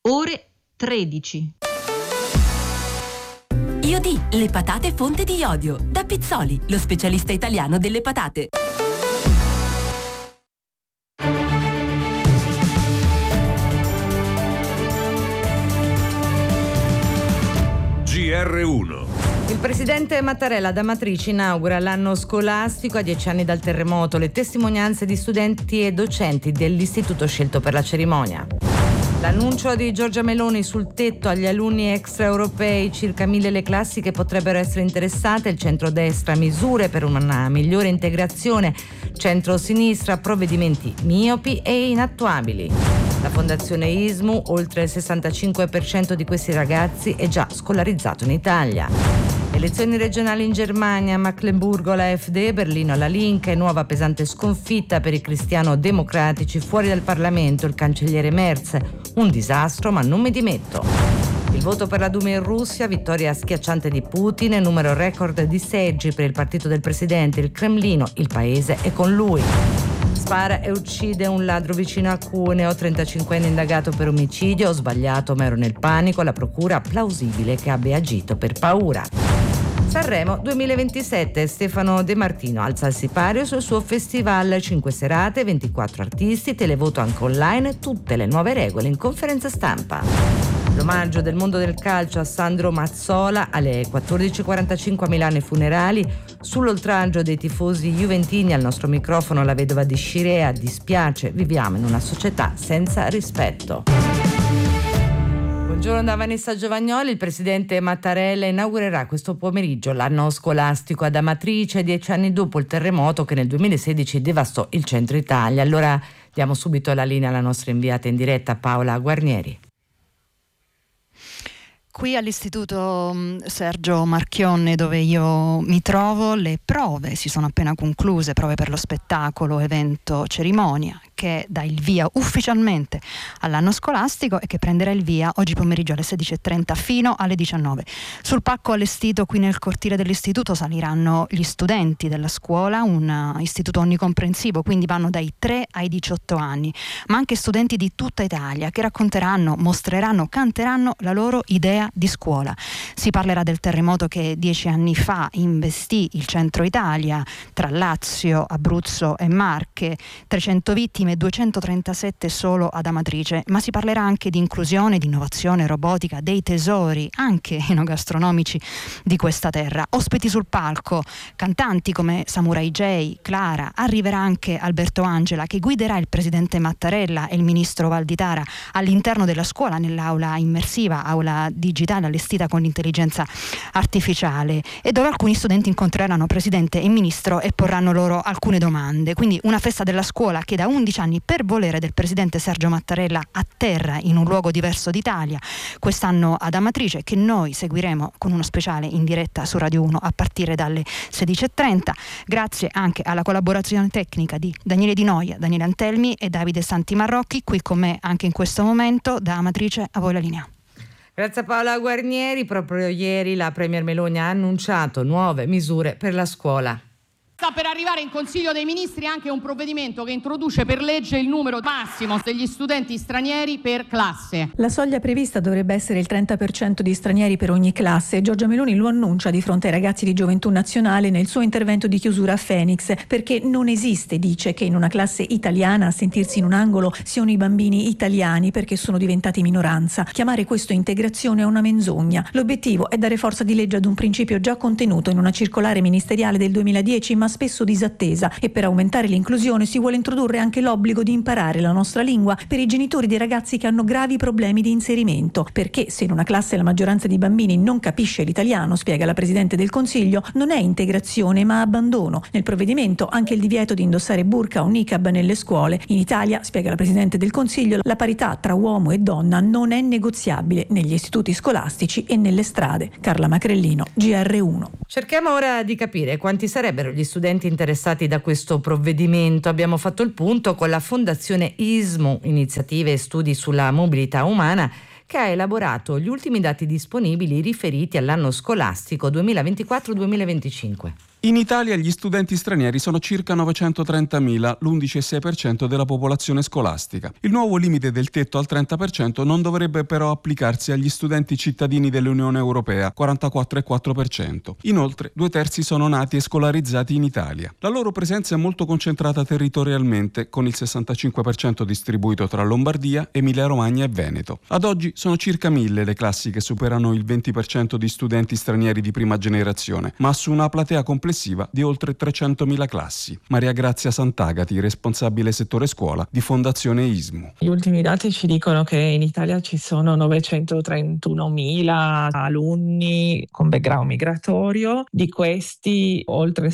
ore 13. IOD, le patate fonte di iodio. Da Pizzoli, lo specialista italiano delle patate. GR1. Il presidente Mattarella ad Amatrice inaugura l'anno scolastico a 10 anni dal terremoto. Le testimonianze di studenti e docenti dell'istituto scelto per la cerimonia. L'annuncio di Giorgia Meloni sul tetto agli alunni extraeuropei, circa 1000 le classi che potrebbero essere interessate, il centrodestra misure per una migliore integrazione, centro-sinistra provvedimenti miopi e inattuabili. La fondazione ISMU, oltre il 65% di questi ragazzi è già scolarizzato in Italia. Elezioni regionali in Germania, Mecklenburgo alla AfD, Berlino alla Linke, nuova pesante sconfitta per i cristiano-democratici fuori dal Parlamento, il cancelliere Merz. Un disastro, ma non mi dimetto. Il voto per la Duma in Russia, vittoria schiacciante di Putin, numero record di seggi per il partito del presidente, il Cremlino, il paese è con lui. Spara e uccide un ladro vicino a Cuneo, 35enne indagato per omicidio, ho sbagliato ma ero nel panico, la procura plausibile che abbia agito per paura. Sanremo 2027, Stefano De Martino alza il sipario sul suo festival, 5 serate, 24 artisti, televoto anche online, tutte le nuove regole in conferenza stampa. L'omaggio del mondo del calcio a Sandro Mazzola alle 14.45 a Milano ai funerali. Sull'oltraggio dei tifosi juventini al nostro microfono la vedova di Scirea, dispiace, viviamo in una società senza rispetto. Buongiorno da Vanessa Giovagnoli. Il presidente Mattarella inaugurerà questo pomeriggio l'anno scolastico ad Amatrice, 10 anni dopo il terremoto che nel 2016 devastò il centro Italia. Allora diamo subito la linea alla nostra inviata in diretta Paola Guarnieri. Qui all'Istituto Sergio Marchionne, dove io mi trovo, le prove si sono appena concluse, prove per lo spettacolo, evento, cerimonia, che dà il via ufficialmente all'anno scolastico e che prenderà il via oggi pomeriggio alle 16.30 fino alle 19. Sul palco allestito qui nel cortile dell'istituto saliranno gli studenti della scuola, un istituto onnicomprensivo, quindi vanno dai 3 ai 18 anni, ma anche studenti di tutta Italia che racconteranno, mostreranno, canteranno la loro idea di scuola. Si parlerà del terremoto che 10 anni fa investì il centro Italia, tra Lazio, Abruzzo e Marche, 300 vittime, 237 solo ad Amatrice, ma si parlerà anche di inclusione, di innovazione, robotica, dei tesori, anche enogastronomici di questa terra. Ospiti sul palco, cantanti come Samurai J, Clara, arriverà anche Alberto Angela che guiderà il presidente Mattarella e il ministro Valditara all'interno della scuola, nell'aula immersiva, aula digitale allestita con l'intelligenza artificiale, e dove alcuni studenti incontreranno presidente e ministro e porranno loro alcune domande. Quindi una festa della scuola che da 11 anni, per volere del presidente Sergio Mattarella, atterra in un luogo diverso d'Italia, quest'anno ad Amatrice, che noi seguiremo con uno speciale in diretta su Radio 1 a partire dalle 16.30, grazie anche alla collaborazione tecnica di Daniele Di Noia, Daniele Antelmi e Davide Santi Marrocchi, qui con me anche in questo momento. Da Amatrice a voi la linea. Grazie a Paola Guarnieri. Proprio ieri la Premier Meloni ha annunciato nuove misure per la scuola. Sta per arrivare in Consiglio dei Ministri anche un provvedimento che introduce per legge il numero massimo degli studenti stranieri per classe. La soglia prevista dovrebbe essere il 30% di stranieri per ogni classe. Giorgia Meloni lo annuncia di fronte ai ragazzi di Gioventù Nazionale nel suo intervento di chiusura a Phoenix, perché non esiste, dice, che in una classe italiana a sentirsi in un angolo siano i bambini italiani perché sono diventati minoranza. Chiamare questo integrazione è una menzogna. L'obiettivo è dare forza di legge ad un principio già contenuto in una circolare ministeriale del 2010, ma spesso disattesa, e per aumentare l'inclusione si vuole introdurre anche l'obbligo di imparare la nostra lingua per i genitori dei ragazzi che hanno gravi problemi di inserimento, perché se in una classe la maggioranza dei bambini non capisce l'italiano, spiega la Presidente del Consiglio, non è integrazione ma abbandono. Nel provvedimento anche il divieto di indossare burqa o niqab nelle scuole. In Italia, spiega la Presidente del Consiglio, la parità tra uomo e donna non è negoziabile negli istituti scolastici e nelle strade. Carla Macrellino, GR1. Cerchiamo ora di capire quanti sarebbero gli studenti interessati da questo provvedimento. Abbiamo fatto il punto con la Fondazione ISMU, Iniziative e Studi sulla Mobilità Umana, che ha elaborato gli ultimi dati disponibili riferiti all'anno scolastico 2024-2025. In Italia gli studenti stranieri sono circa 930.000, l'11,6% della popolazione scolastica. Il nuovo limite del tetto al 30% non dovrebbe però applicarsi agli studenti cittadini dell'Unione Europea, 44,4%. Inoltre, 2/3 sono nati e scolarizzati in Italia. La loro presenza è molto concentrata territorialmente, con il 65% distribuito tra Lombardia, Emilia-Romagna e Veneto. Ad oggi sono circa 1.000 le classi che superano il 20% di studenti stranieri di prima generazione, ma su una platea complessiva di oltre 300.000 classi. Maria Grazia Sant'Agati, responsabile settore scuola di Fondazione ISMU. Gli ultimi dati ci dicono che in Italia ci sono 931.000 alunni con background migratorio. Di questi oltre il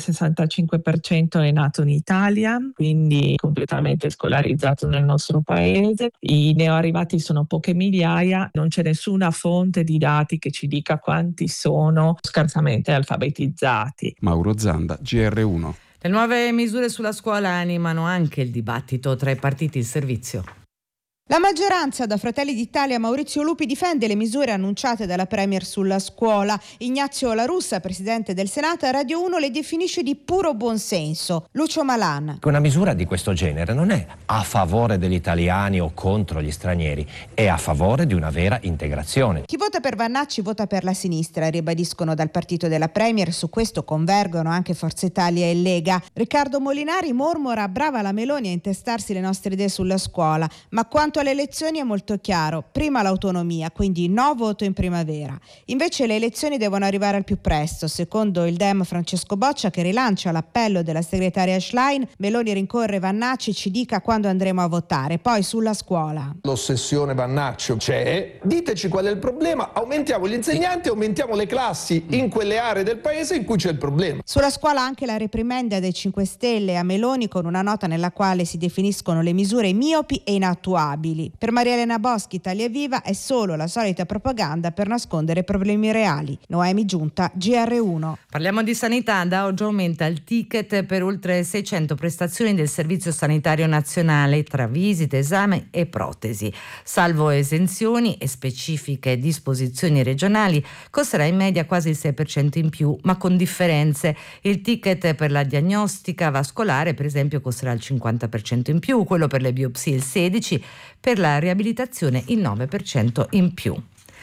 65% è nato in Italia, quindi completamente scolarizzato nel nostro paese. I neoarrivati sono poche migliaia, non c'è nessuna fonte di dati che ci dica quanti sono scarsamente alfabetizzati. Mauro Zanda, GR1. Le nuove misure sulla scuola animano anche il dibattito tra i partiti in servizio. La maggioranza, da Fratelli d'Italia Maurizio Lupi, difende le misure annunciate dalla Premier sulla scuola. Ignazio La Russa, presidente del Senato, a Radio 1 le definisce di puro buonsenso. Lucio Malan. Una misura di questo genere non è a favore degli italiani o contro gli stranieri, è a favore di una vera integrazione. Chi vota per Vannacci vota per la sinistra, ribadiscono dal partito della Premier. Su questo convergono anche Forza Italia e Lega. Riccardo Molinari mormora: brava la Meloni a intestarsi le nostre idee sulla scuola, ma quanto alle elezioni è molto chiaro: prima l'autonomia, quindi no voto in primavera. Invece le elezioni devono arrivare al più presto. Secondo il Dem Francesco Boccia, che rilancia l'appello della segretaria Schlein, Meloni rincorre Vannacci: ci dica quando andremo a votare. Poi sulla scuola. L'ossessione Vannacci c'è, diteci qual è il problema, aumentiamo gli insegnanti, aumentiamo le classi in quelle aree del paese in cui c'è il problema. Sulla scuola anche la reprimenda dei 5 Stelle a Meloni, con una nota nella quale si definiscono le misure miopi e inattuabili. Per Maria Elena Boschi, Italia Viva è solo la solita propaganda per nascondere problemi reali. Noemi Giunta, GR1. Parliamo di sanità. Da oggi aumenta il ticket per oltre 600 prestazioni del Servizio Sanitario Nazionale tra visite, esame e protesi. Salvo esenzioni e specifiche disposizioni regionali, costerà in media quasi il 6% in più, ma con differenze. Il ticket per la diagnostica vascolare, per esempio, costerà il 50% in più, quello per le biopsie il 16%, per la riabilitazione il 9% in più.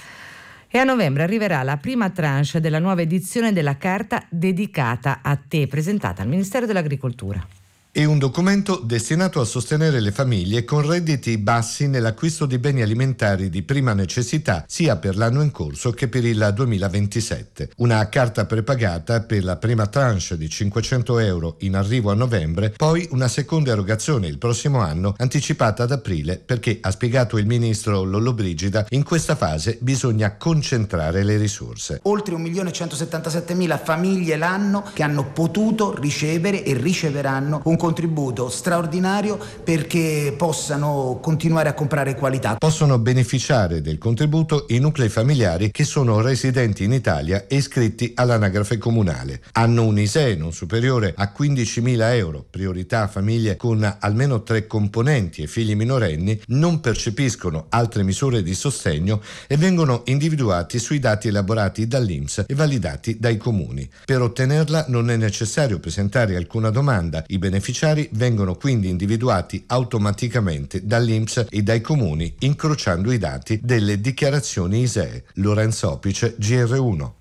E a novembre arriverà la prima tranche della nuova edizione della Carta dedicata a te, presentata al Ministero dell'Agricoltura. È un documento destinato a sostenere le famiglie con redditi bassi nell'acquisto di beni alimentari di prima necessità, sia per l'anno in corso che per il 2027. Una carta prepagata per la prima tranche di 500 euro in arrivo a novembre, poi una seconda erogazione il prossimo anno, anticipata ad aprile, perché, ha spiegato il ministro Lollobrigida, in questa fase bisogna concentrare le risorse. Oltre 1.177.000 famiglie l'anno che hanno potuto ricevere e riceveranno un contributo straordinario perché possano continuare a comprare qualità. Possono beneficiare del contributo i nuclei familiari che sono residenti in Italia e iscritti all'anagrafe comunale. Hanno un ISEE non superiore a 15.000 euro, priorità a famiglie con almeno 3 componenti e figli minorenni, non percepiscono altre misure di sostegno e vengono individuati sui dati elaborati dall'INPS e validati dai comuni. Per ottenerla non è necessario presentare alcuna domanda, i beneficiari vengono quindi individuati automaticamente dall'INPS e dai comuni, incrociando i dati delle dichiarazioni ISEE. Lorenzo Opice, GR1.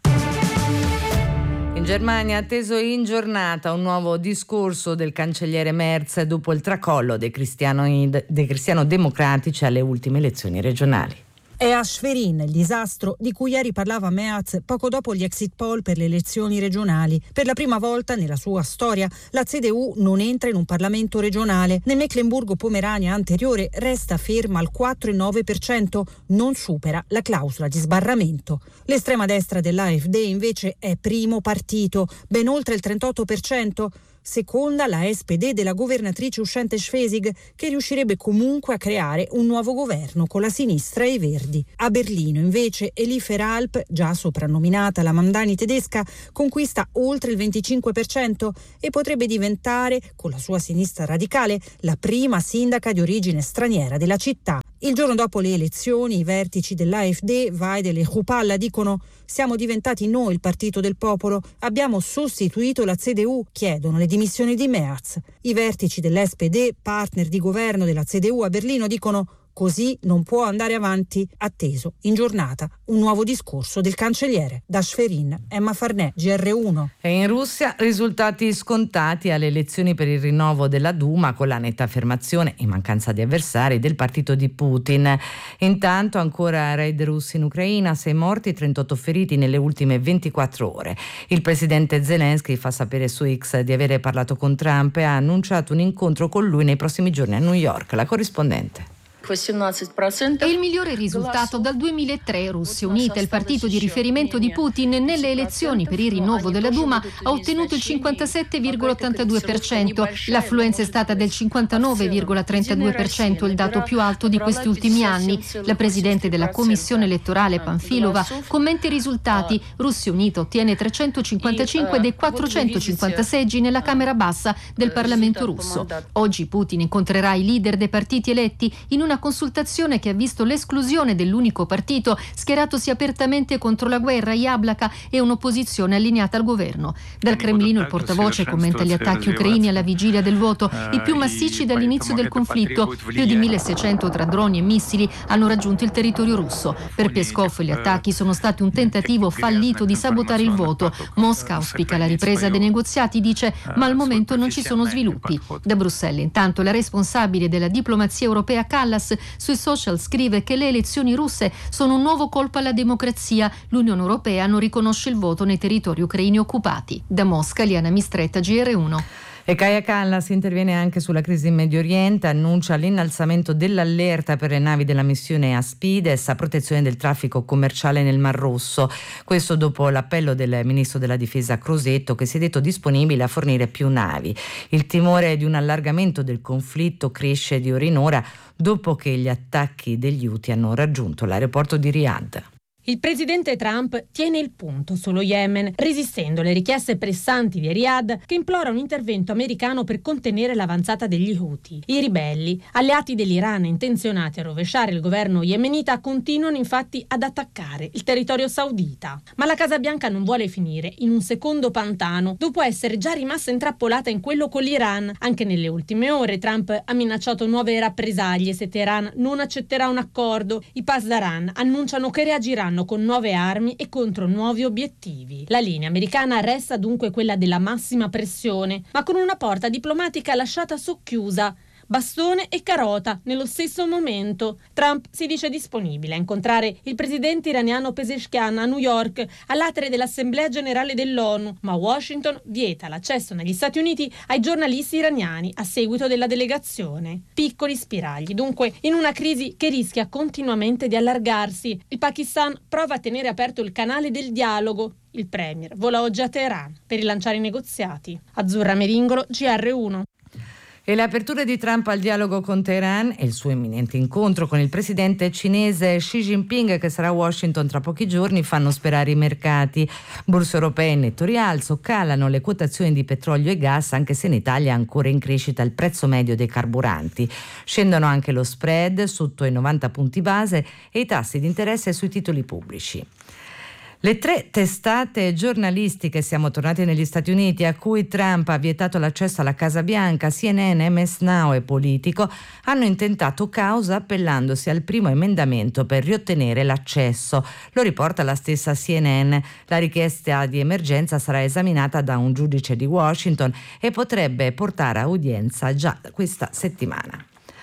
In Germania, atteso in giornata un nuovo discorso del cancelliere Merz dopo il tracollo dei cristiano-democratici alle ultime elezioni regionali. È a Schwerin il disastro di cui ieri parlava Merz poco dopo gli exit poll per le elezioni regionali. Per la prima volta nella sua storia la CDU non entra in un Parlamento regionale. Nel Mecklenburgo-Pomerania anteriore resta ferma al 4,9%, non supera la clausola di sbarramento. L'estrema destra dell'AfD invece è primo partito, ben oltre il 38%. seconda la SPD della governatrice uscente Schwesig, che riuscirebbe comunque a creare un nuovo governo con la sinistra e i Verdi. A Berlino invece Elie Veralp, già soprannominata la Mamdani tedesca, conquista oltre il 25% e potrebbe diventare, con la sua sinistra radicale, la prima sindaca di origine straniera della città. Il giorno dopo le elezioni, i vertici dell'AfD, Weidel e Rupalla dicono: siamo diventati noi il partito del popolo, abbiamo sostituito la CDU, chiedono le dimissioni di Merz. I vertici dell'SPD, partner di governo della CDU a Berlino, dicono: così non può andare avanti, atteso in giornata un nuovo discorso del cancelliere. Da Schwerin, Emma Farnè, GR1. E in Russia risultati scontati alle elezioni per il rinnovo della Duma, con la netta affermazione, in mancanza di avversari, del partito di Putin. Intanto ancora raid russi in Ucraina, 6 morti, 38 feriti nelle ultime 24 ore. Il presidente Zelensky fa sapere su X di avere parlato con Trump e ha annunciato un incontro con lui nei prossimi giorni a New York. La corrispondente. È il migliore risultato dal 2003. Russia Unita, il partito di riferimento di Putin, nelle elezioni per il rinnovo della Duma ha ottenuto il 57,82%. L'affluenza è stata del 59,32%, il dato più alto di questi ultimi anni. La presidente della commissione elettorale Panfilova commenta i risultati. Russia Unita ottiene 355 dei 450 seggi nella Camera Bassa del Parlamento russo. Oggi Putin incontrerà i leader dei partiti eletti in una consultazione che ha visto l'esclusione dell'unico partito schieratosi apertamente contro la guerra, Yablaka, e un'opposizione allineata al governo. Dal Cremlino il portavoce commenta gli attacchi ucraini alla vigilia del voto, i più massicci dall'inizio del conflitto. Più di 1.600 tra droni e missili hanno raggiunto il territorio russo. Per Peskov gli attacchi sono stati un tentativo fallito di sabotare il voto. Mosca auspica la ripresa dei negoziati, dice, ma al momento non ci sono sviluppi. Da Bruxelles intanto la responsabile della diplomazia europea Callas sui social scrive che le elezioni russe sono un nuovo colpo alla democrazia. L'Unione Europea non riconosce il voto nei territori ucraini occupati. Da Mosca, Liana Mistretta, GR1. E Kaja Kallas interviene anche sulla crisi in Medio Oriente, annuncia l'innalzamento dell'allerta per le navi della missione Aspides a protezione del traffico commerciale nel Mar Rosso. Questo dopo l'appello del ministro della difesa Crosetto, che si è detto disponibile a fornire più navi. Il timore di un allargamento del conflitto cresce di ora in ora dopo che gli attacchi degli Houthi hanno raggiunto l'aeroporto di Riyadh. Il presidente Trump tiene il punto sullo Yemen, resistendo alle richieste pressanti di Riyadh, che implora un intervento americano per contenere l'avanzata degli Houthi. I ribelli, alleati dell'Iran intenzionati a rovesciare il governo yemenita, continuano infatti ad attaccare il territorio saudita. Ma la Casa Bianca non vuole finire in un secondo pantano, dopo essere già rimasta intrappolata in quello con l'Iran. Anche nelle ultime ore Trump ha minacciato nuove rappresaglie se Teheran non accetterà un accordo. I Pasdaran annunciano che reagiranno con nuove armi e contro nuovi obiettivi. La linea americana resta dunque quella della massima pressione, ma con una porta diplomatica lasciata socchiusa. Bastone e carota nello stesso momento. Trump si dice disponibile a incontrare il presidente iraniano Pezeshkian a New York all'atere dell'Assemblea Generale dell'ONU, ma Washington vieta l'accesso negli Stati Uniti ai giornalisti iraniani a seguito della delegazione. Piccoli spiragli, dunque, in una crisi che rischia continuamente di allargarsi. Il Pakistan prova a tenere aperto il canale del dialogo. Il premier vola oggi a Teheran per rilanciare i negoziati. Azzurra Meringolo, GR1. E le aperture di Trump al dialogo con Teheran e il suo imminente incontro con il presidente cinese Xi Jinping, che sarà a Washington tra pochi giorni, fanno sperare i mercati. Borse europee in netto rialzo, calano le quotazioni di petrolio e gas, anche se in Italia è ancora in crescita il prezzo medio dei carburanti. Scendono anche lo spread sotto i 90 punti base e i tassi di interesse sui titoli pubblici. Le 3 testate giornalistiche, siamo tornati negli Stati Uniti, a cui Trump ha vietato l'accesso alla Casa Bianca, CNN, MS Now e Politico, hanno intentato causa appellandosi al primo emendamento per riottenere l'accesso. Lo riporta la stessa CNN. La richiesta di emergenza sarà esaminata da un giudice di Washington e potrebbe portare a udienza già questa settimana.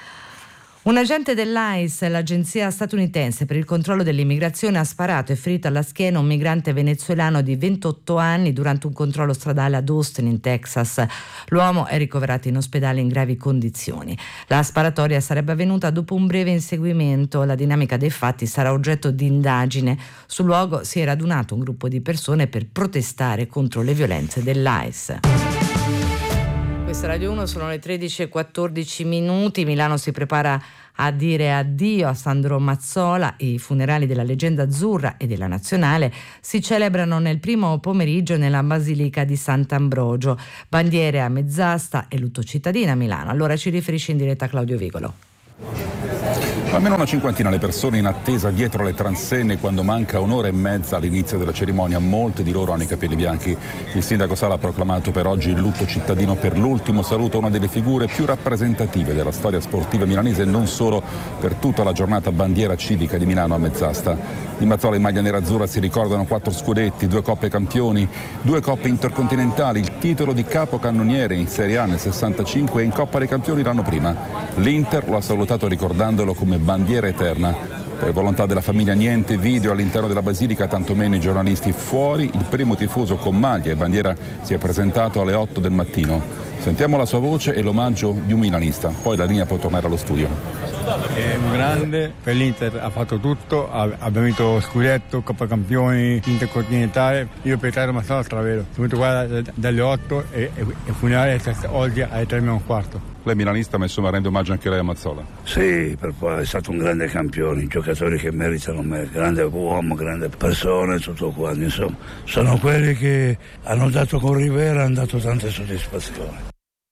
Un agente dell'ICE, l'agenzia statunitense per il controllo dell'immigrazione, ha sparato e ferito alla schiena un migrante venezuelano di 28 anni durante un controllo stradale ad Austin, in Texas. L'uomo è ricoverato in ospedale in gravi condizioni. La sparatoria sarebbe avvenuta dopo un breve inseguimento. La dinamica dei fatti sarà oggetto di indagine. Sul luogo si è radunato un gruppo di persone per protestare contro le violenze dell'ICE. Questa Radio 1, sono le 13:14. Milano si prepara a dire addio a Sandro Mazzola. I funerali della leggenda azzurra e della nazionale si celebrano nel primo pomeriggio nella Basilica di Sant'Ambrogio. Bandiere a mezz'asta e lutto cittadino a Milano. Allora ci riferisce in diretta Claudio Vigolo. Almeno una cinquantina le persone in attesa dietro le transenne quando manca un'ora e mezza all'inizio della cerimonia. Molte di loro hanno i capelli bianchi. Il sindaco Sala ha proclamato per oggi il lutto cittadino per l'ultimo saluto a una delle figure più rappresentative della storia sportiva milanese e non solo, per tutta la giornata bandiera civica di Milano a mezz'asta. Di Mazzola in maglia nerazzurra si ricordano 4 scudetti, 2 coppe campioni, 2 coppe intercontinentali, il titolo di capocannoniere in Serie A nel 65 e in Coppa dei Campioni l'anno prima. L'Inter lo ha salutato ricordandolo come bandiera eterna. Per volontà della famiglia niente video all'interno della Basilica, tantomeno i giornalisti fuori. Il primo tifoso con maglia e bandiera si è presentato alle 8 del mattino. Sentiamo la sua voce e l'omaggio di un milanista, poi la linea può tornare allo studio. È un grande, per l'Inter ha fatto tutto, abbiamo vinto scudetto, Coppa Campioni, intercontinentale. Io per Sandro Mazzola sono venuto qua dalle 8 e funerale oggi alle 3:15. Lei milanista, ma insomma rende omaggio anche lei a Mazzola? Sì, è stato un grande campione, giocatori che meritano me, grande uomo, grande persona e tutto quanto, insomma. Sono quelli che hanno dato con Rivera, hanno dato tante soddisfazioni.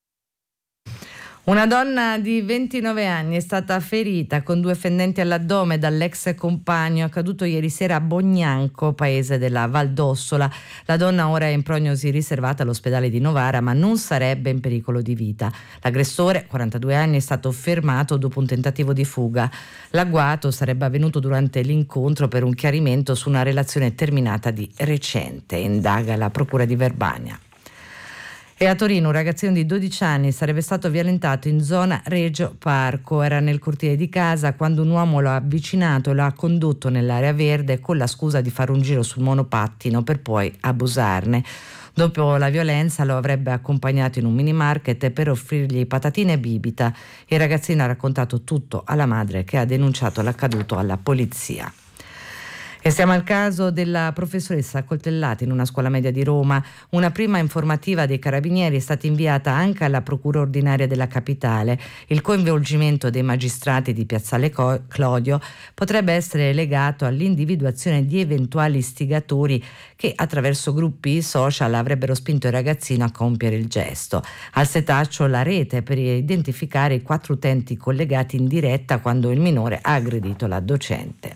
Una donna di 29 anni è stata ferita con 2 fendenti all'addome dall'ex compagno accaduto ieri sera a Bognanco, paese della Val d'Ossola. La donna ora è in prognosi riservata all'ospedale di Novara, ma non sarebbe in pericolo di vita. L'aggressore, 42 anni, è stato fermato dopo un tentativo di fuga. L'agguato sarebbe avvenuto durante l'incontro per un chiarimento su una relazione terminata di recente, indaga la procura di Verbania. E a Torino un ragazzino di 12 anni sarebbe stato violentato in zona Regio Parco. Era nel cortile di casa quando un uomo lo ha avvicinato e lo ha condotto nell'area verde con la scusa di fare un giro sul monopattino per poi abusarne. Dopo la violenza lo avrebbe accompagnato in un mini market per offrirgli patatine e bibita. Il ragazzino ha raccontato tutto alla madre, che ha denunciato l'accaduto alla polizia. E siamo al caso della professoressa accoltellata in una scuola media di Roma. Una prima informativa dei carabinieri è stata inviata anche alla procura ordinaria della capitale. Il coinvolgimento dei magistrati di Piazzale Clodio potrebbe essere legato all'individuazione di eventuali istigatori che attraverso gruppi social avrebbero spinto il ragazzino a compiere il gesto. Al setaccio la rete per identificare i 4 utenti collegati in diretta quando il minore ha aggredito la docente.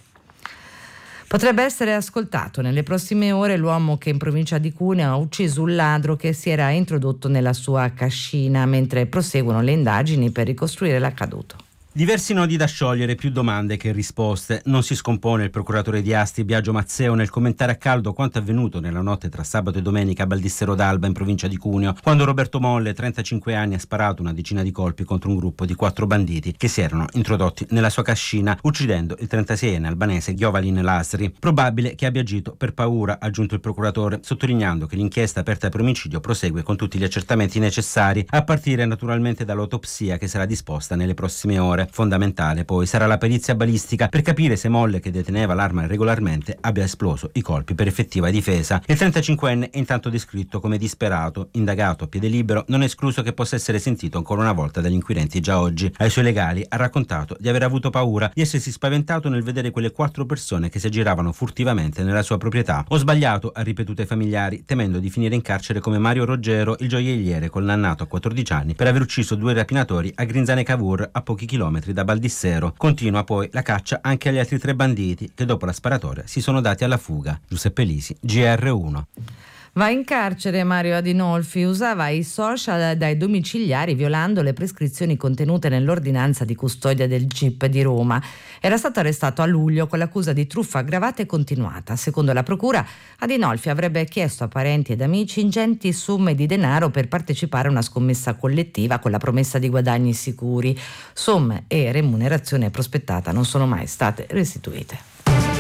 Potrebbe essere ascoltato nelle prossime ore l'uomo che in provincia di Cuneo ha ucciso un ladro che si era introdotto nella sua cascina, mentre proseguono le indagini per ricostruire l'accaduto. Diversi nodi da sciogliere, più domande che risposte. Non si scompone il procuratore di Asti, Biagio Mazzeo, nel commentare a caldo quanto avvenuto nella notte tra sabato e domenica a Baldissero d'Alba, in provincia di Cuneo, quando Roberto Molle, 35 anni, ha sparato una decina di colpi contro un gruppo di 4 banditi che si erano introdotti nella sua cascina, uccidendo il 36enne albanese Giovalin Lasri. Probabile che abbia agito per paura, ha aggiunto il procuratore, sottolineando che l'inchiesta aperta per omicidio prosegue con tutti gli accertamenti necessari, a partire naturalmente dall'autopsia che sarà disposta nelle prossime ore. Fondamentale poi sarà la perizia balistica per capire se Molle, che deteneva l'arma regolarmente, abbia esploso i colpi per effettiva difesa. Il 35enne è intanto descritto come disperato. Indagato a piede libero, non è escluso che possa essere sentito ancora una volta dagli inquirenti già oggi. Ai suoi legali ha raccontato di aver avuto paura, di essersi spaventato nel vedere quelle 4 persone che si aggiravano furtivamente nella sua proprietà. Ho sbagliato, ha ripetuto ai familiari, temendo di finire in carcere come Mario Roggero, il gioielliere collannato a 14 anni per aver ucciso 2 rapinatori a Grinzane Cavour, a pochi chilometri da Baldissero. Continua poi la caccia anche agli altri 3 banditi che dopo la sparatoria si sono dati alla fuga. Giuseppe Lisi, GR1. Va in carcere Mario Adinolfi, usava i social dai domiciliari violando le prescrizioni contenute nell'ordinanza di custodia del GIP di Roma. Era stato arrestato a luglio con l'accusa di truffa aggravata e continuata. Secondo la procura, Adinolfi avrebbe chiesto a parenti ed amici ingenti somme di denaro per partecipare a una scommessa collettiva con la promessa di guadagni sicuri. Somme e remunerazione prospettata non sono mai state restituite.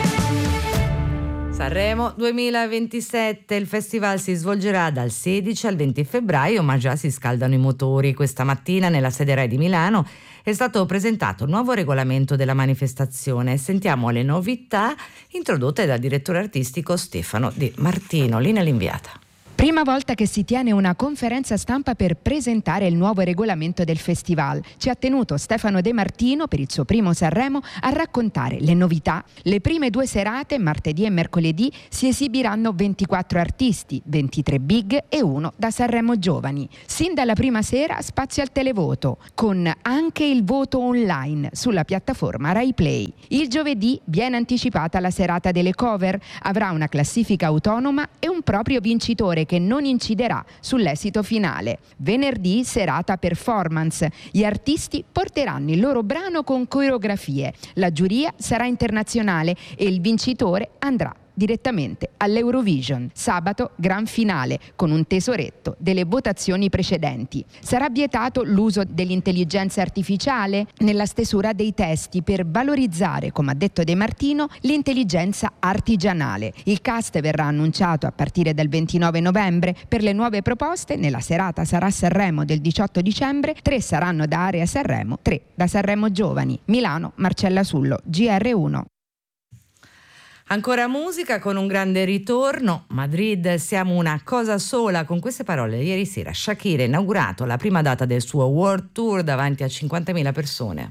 Sanremo 2027, il festival si svolgerà dal 16 al 20 febbraio, ma già si scaldano i motori. Questa mattina nella sede Rai di Milano è stato presentato il nuovo regolamento della manifestazione. Sentiamo le novità introdotte dal direttore artistico Stefano Di Martino. Linea l'inviata. Prima volta che si tiene una conferenza stampa per presentare il nuovo regolamento del festival. Ci ha tenuto Stefano De Martino per il suo primo Sanremo a raccontare le novità. Le prime 2 serate, martedì e mercoledì, si esibiranno 24 artisti, 23 big e 1 da Sanremo Giovani. Sin dalla prima sera spazio al televoto, con anche il voto online sulla piattaforma Rai Play. Il giovedì viene anticipata la serata delle cover, avrà una classifica autonoma e un proprio vincitore che non inciderà sull'esito finale. Venerdì serata performance. Gli artisti porteranno il loro brano con coreografie. La giuria sarà internazionale e il vincitore andrà direttamente all'Eurovision. Sabato gran finale con un tesoretto delle votazioni precedenti. Sarà vietato l'uso dell'intelligenza artificiale nella stesura dei testi per valorizzare, come ha detto De Martino, l'intelligenza artigianale. Il cast verrà annunciato a partire dal 29 novembre. Per le nuove proposte nella serata sarà Sanremo del 18 dicembre, 3 saranno da Area Sanremo, 3 da Sanremo Giovani. Milano, Marcella Sullo, GR1. Ancora musica con un grande ritorno. Madrid, siamo una cosa sola. Con queste parole ieri sera Shakira ha inaugurato la prima data del suo World Tour davanti a 50.000 persone.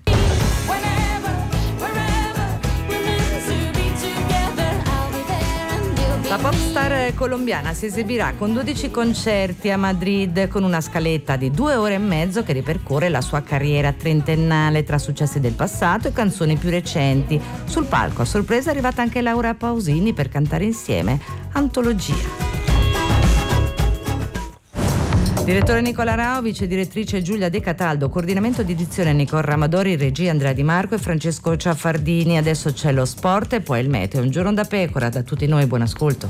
La popstar colombiana si esibirà con 12 concerti a Madrid con una scaletta di 2 ore e mezzo che ripercorre la sua carriera trentennale tra successi del passato e canzoni più recenti. Sul palco a sorpresa è arrivata anche Laura Pausini per cantare insieme Antologia. Direttore Nicola Rao, vice direttrice Giulia De Cataldo, coordinamento di edizione Nicole Ramadori, regia Andrea Di Marco e Francesco Ciaffardini. Adesso c'è lo sport e poi il meteo. Un giorno da pecora, da tutti noi, buon ascolto.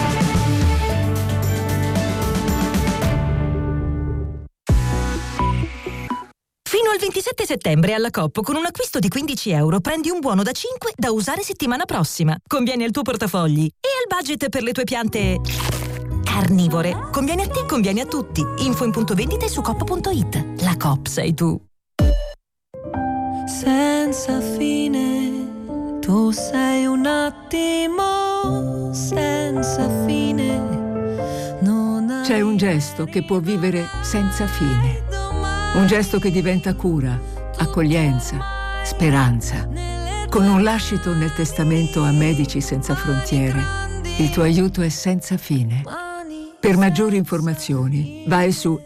Fino al 27 settembre alla Coop con un acquisto di €15 prendi un buono da 5 da usare settimana prossima. Conviene al tuo portafogli e al budget per le tue piante carnivore. Conviene a te, conviene a tutti. Info in punto vendita e su coop.it. La Coop sei tu. Senza fine, tu sei un attimo senza fine. C'è un gesto che può vivere senza fine. Un gesto che diventa cura, accoglienza, speranza. Con un lascito nel testamento a Medici Senza Frontiere, il tuo aiuto è senza fine. Per maggiori informazioni vai su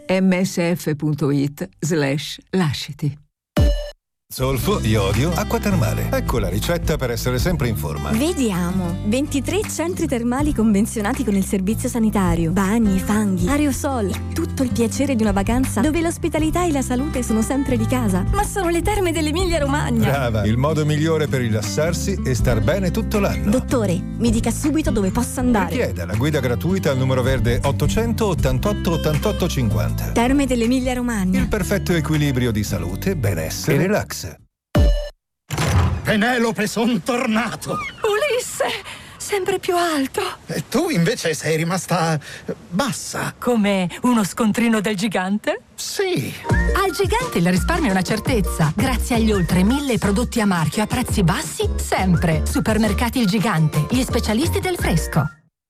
msf.it/lasciti. Zolfo, iodio, acqua termale. Ecco la ricetta per essere sempre in forma. Vediamo. 23 centri termali convenzionati con il servizio sanitario. Bagni, fanghi, aerosol. Tutto il piacere di una vacanza dove l'ospitalità e la salute sono sempre di casa. Ma sono le terme dell'Emilia Romagna. Brava, il modo migliore per rilassarsi e star bene tutto l'anno. Dottore, mi dica subito dove posso andare. Richieda la guida gratuita al numero verde 888 88 50. Terme dell'Emilia Romagna. Il perfetto equilibrio di salute, benessere e relax. Penelope, son tornato! Ulisse! Sempre più alto! E tu invece sei rimasta bassa. Come uno scontrino del gigante? Sì! Al gigante il risparmio è una certezza. Grazie agli oltre 1000 prodotti a marchio a prezzi bassi, sempre. Supermercati Il Gigante, gli specialisti del fresco.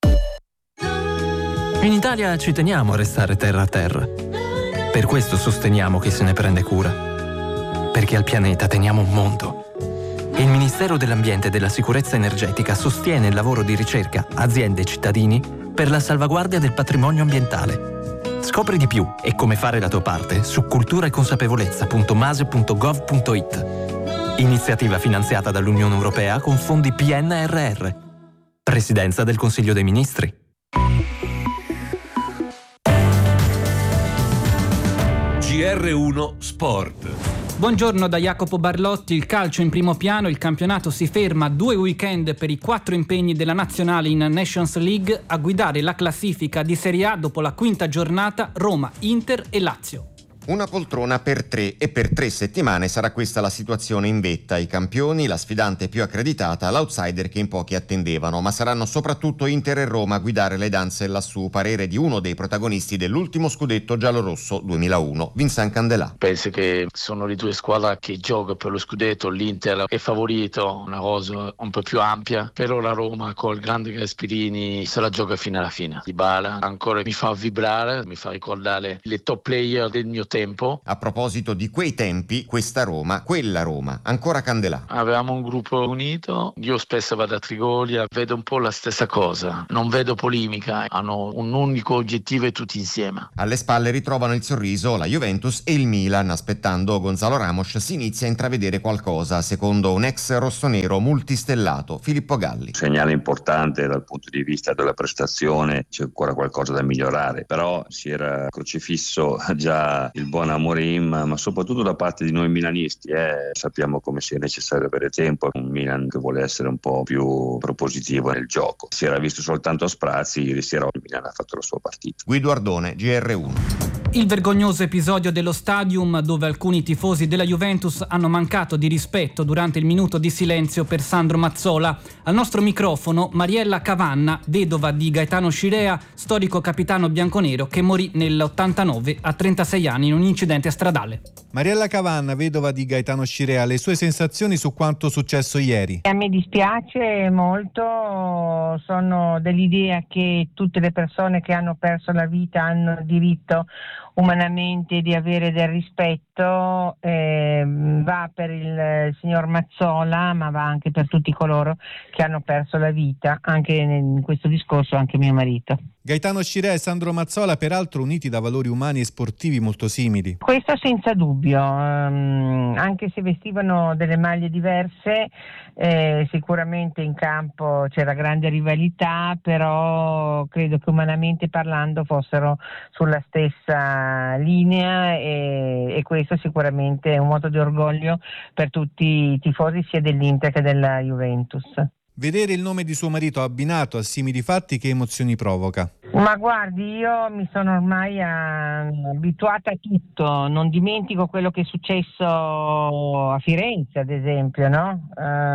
In Italia ci teniamo a restare terra a terra. Per questo sosteniamo chi se ne prende cura. Perché al pianeta teniamo un mondo. Il Ministero dell'Ambiente e della Sicurezza Energetica sostiene il lavoro di ricerca, aziende e cittadini per la salvaguardia del patrimonio ambientale. Scopri di più e come fare la tua parte su culturaeconsapevolezza.mase.gov.it. Iniziativa finanziata dall'Unione Europea con fondi PNRR. Presidenza del Consiglio dei Ministri. GR1 Sport. Buongiorno da Jacopo Barlotti. Il calcio in primo piano, il campionato si ferma 2 weekend per i 4 impegni della nazionale in Nations League. A guidare la classifica di Serie A dopo la quinta giornata Roma, Inter e Lazio. Una poltrona per 3 e per 3 settimane sarà questa la situazione in vetta. I campioni, la sfidante più accreditata, l'outsider che in pochi attendevano, ma saranno soprattutto Inter e Roma a guidare le danze lassù. Parere di uno dei protagonisti dell'ultimo scudetto giallorosso 2001, Vincent Candelà. Penso che sono le due squadre che giocano per lo scudetto. L'Inter è favorito, una cosa un po' più ampia, però la Roma col grande Gasperini se la gioca fino alla fine. Dybala ancora mi fa vibrare, mi fa ricordare le top player del mio tempo. A proposito di quei tempi, questa Roma, quella Roma, ancora Candelà. Avevamo un gruppo unito, io spesso vado a Trigoria, vedo un po' la stessa cosa, non vedo polemica, hanno un unico obiettivo e tutti insieme. Alle spalle ritrovano il sorriso la Juventus e il Milan. Aspettando Gonzalo Ramos si inizia a intravedere qualcosa, secondo un ex rossonero multistellato, Filippo Galli. Segnale importante dal punto di vista della prestazione, c'è ancora qualcosa da migliorare, però si era crocifisso già il buon Amorim, ma soprattutto da parte di noi milanisti. Sappiamo come sia necessario avere tempo, un Milan che vuole essere un po' più propositivo nel gioco. Si era visto soltanto a sprazzi, ieri sera il Milan ha fatto la sua partita. Guido Ardone, GR1. Il vergognoso episodio dello Stadium, dove alcuni tifosi della Juventus hanno mancato di rispetto durante il minuto di silenzio per Sandro Mazzola. Al nostro microfono Mariella Cavanna, vedova di Gaetano Scirea, storico capitano bianconero che morì nell'89 a 36 anni in un incidente stradale. Mariella Cavanna, vedova di Gaetano Scirea, le sue sensazioni su quanto successo ieri? A me dispiace molto, sono dell'idea che tutte le persone che hanno perso la vita hanno diritto umanamente di avere del rispetto, va per il signor Mazzola, ma va anche per tutti coloro che hanno perso la vita, anche in questo discorso anche mio marito. Gaetano Scirea e Sandro Mazzola, peraltro uniti da valori umani e sportivi molto simili. Questo senza dubbio, anche se vestivano delle maglie diverse, sicuramente in campo c'era grande rivalità, però credo che umanamente parlando fossero sulla stessa linea e questo sicuramente è un moto di orgoglio per tutti i tifosi sia dell'Inter che della Juventus. Vedere il nome di suo marito abbinato a simili fatti, che emozioni provoca? Ma guardi, io mi sono ormai abituata a tutto, non dimentico quello che è successo a Firenze, ad esempio, no?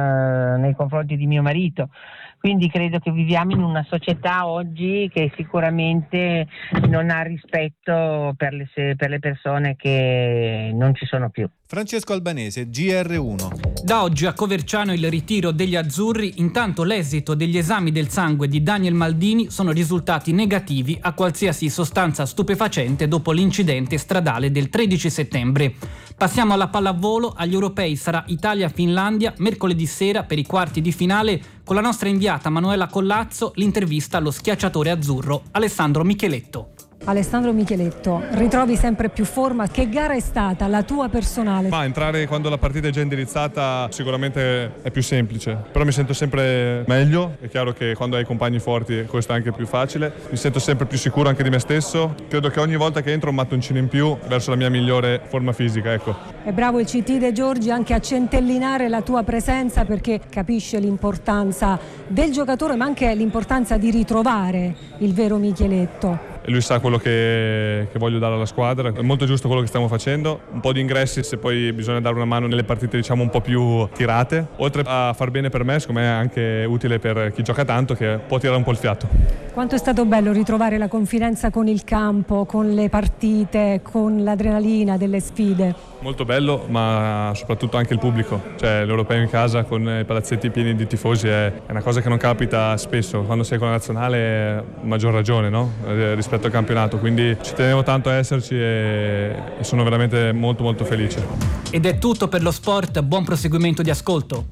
Nei confronti di mio marito. Quindi credo che viviamo in una società oggi che sicuramente non ha rispetto per le persone che non ci sono più. Francesco Albanese, GR1. Da oggi a Coverciano il ritiro degli azzurri, intanto l'esito degli esami del sangue di Daniel Maldini sono risultati negativi a qualsiasi sostanza stupefacente dopo l'incidente stradale del 13 settembre. Passiamo alla pallavolo, agli europei sarà Italia-Finlandia mercoledì sera per i quarti di finale, con la nostra inviata Manuela Collazzo, l'intervista allo schiacciatore azzurro Alessandro Micheletto. Alessandro Micheletto, ritrovi sempre più forma, che gara è stata la tua personale? Ma entrare quando la partita è già indirizzata sicuramente è più semplice, però mi sento sempre meglio, è chiaro che quando hai compagni forti questo è anche più facile, mi sento sempre più sicuro anche di me stesso, credo che ogni volta che entro un mattoncino in più verso la mia migliore forma fisica, ecco. È bravo il CT De Giorgi anche a centellinare la tua presenza, perché capisce l'importanza del giocatore ma anche l'importanza di ritrovare il vero Micheletto. E lui sa quello che voglio dare alla squadra, è molto giusto quello che stiamo facendo, un po' di ingressi se poi bisogna dare una mano nelle partite diciamo un po' più tirate, oltre a far bene per me secondo me è anche utile per chi gioca tanto che può tirare un po' il fiato. Quanto è stato bello ritrovare la confidenza con il campo, con le partite, con l'adrenalina delle sfide. Molto bello, ma soprattutto anche il pubblico, cioè l'europeo in casa con i palazzetti pieni di tifosi è una cosa che non capita spesso, quando sei con la nazionale maggior ragione, no? Rispetto al campionato, quindi ci tenevo tanto a esserci e sono veramente molto molto felice. Ed è tutto per lo sport, buon proseguimento di ascolto.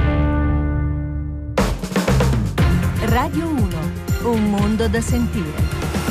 Radio 1, un mondo da sentire.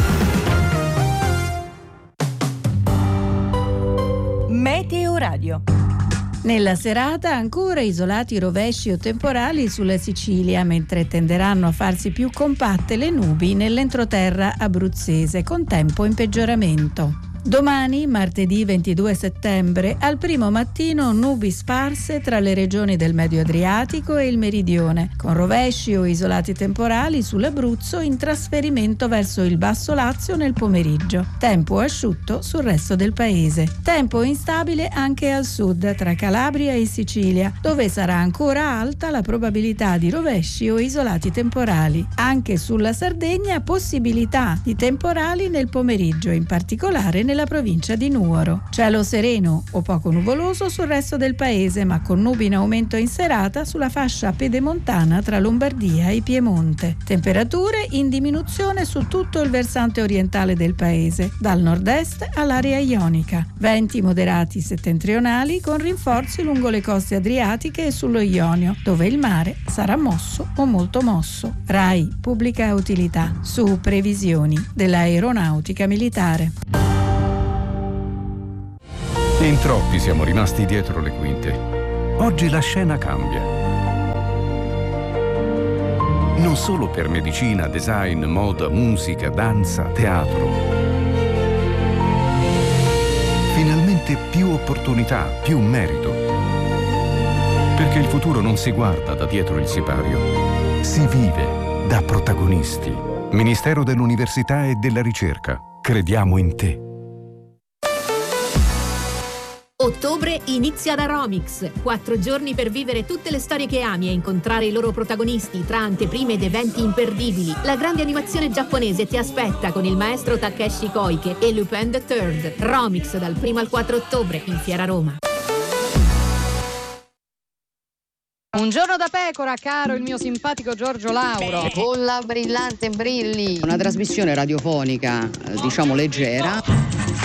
Meteo Radio. Nella serata ancora isolati rovesci o temporali sulla Sicilia, mentre tenderanno a farsi più compatte le nubi nell'entroterra abruzzese, con tempo in peggioramento. Domani, martedì 22 settembre, al primo mattino nubi sparse tra le regioni del Medio Adriatico e il Meridione, con rovesci o isolati temporali sull'Abruzzo in trasferimento verso il Basso Lazio nel pomeriggio. Tempo asciutto sul resto del paese. Tempo instabile anche al sud, tra Calabria e Sicilia, dove sarà ancora alta la probabilità di rovesci o isolati temporali. Anche sulla Sardegna possibilità di temporali nel pomeriggio, in particolare nella provincia di Nuoro. Cielo sereno o poco nuvoloso sul resto del paese, ma con nubi in aumento in serata sulla fascia pedemontana tra Lombardia e Piemonte. Temperature in diminuzione su tutto il versante orientale del paese, dal nord-est all'area ionica. Venti moderati settentrionali con rinforzi lungo le coste adriatiche e sullo Ionio, dove il mare sarà mosso o molto mosso. RAI Pubblica Utilità, su previsioni dell'aeronautica militare. In troppi siamo rimasti dietro le quinte. Oggi la scena cambia. Non solo per medicina, design, moda, musica, danza, teatro. Finalmente più opportunità, più merito. Perché il futuro non si guarda da dietro il sipario, si vive da protagonisti. Ministero dell'Università e della Ricerca. Crediamo in te. Ottobre inizia da Romix. 4 giorni per vivere tutte le storie che ami e incontrare i loro protagonisti tra anteprime ed eventi imperdibili. La grande animazione giapponese ti aspetta con il maestro Takeshi Koike e Lupin the Third. Romix dal 1 al 4 ottobre in Fiera Roma. Un giorno da pecora, caro il mio simpatico Giorgio Lauro. Con la brillante Brilli. Una trasmissione radiofonica, diciamo leggera.